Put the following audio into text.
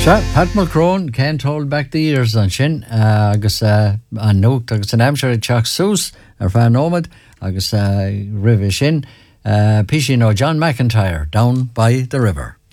Pat Mulcrone Can't Hold Back the Years an sin agus an nucht agus an amsir teach sús ar fan nómad agus rih sin Pisin ó John McIntyre Down by the River.